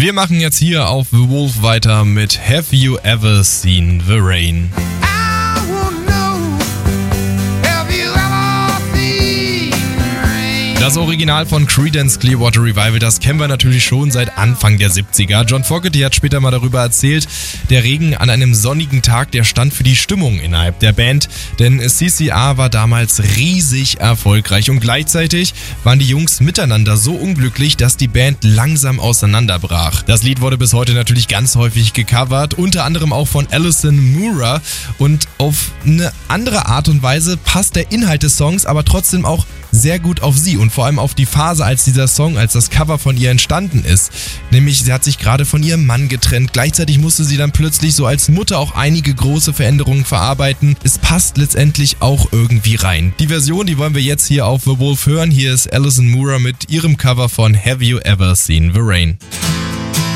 Wir machen jetzt hier auf The Wolf weiter mit Have You Ever Seen the Rain? Das Original von Creedence Clearwater Revival, das kennen wir natürlich schon seit Anfang der 70er. John Fogerty hat später mal darüber erzählt, der Regen an einem sonnigen Tag, der stand für die Stimmung innerhalb der Band, denn CCR war damals riesig erfolgreich und gleichzeitig waren die Jungs miteinander so unglücklich, dass die Band langsam auseinanderbrach. Das Lied wurde bis heute natürlich ganz häufig gecovert, unter anderem auch von Alison Moore, und auf eine andere Art und Weise passt der Inhalt des Songs aber trotzdem auch sehr gut auf sie und vor allem auf die Phase, als das Cover von ihr entstanden ist. Nämlich, sie hat sich gerade von ihrem Mann getrennt. Gleichzeitig musste sie dann plötzlich so als Mutter auch einige große Veränderungen verarbeiten. Es passt letztendlich auch irgendwie rein. Die Version, die wollen wir jetzt hier auf The Wolf hören. Hier ist Alison Moore mit ihrem Cover von Have You Ever Seen the Rain?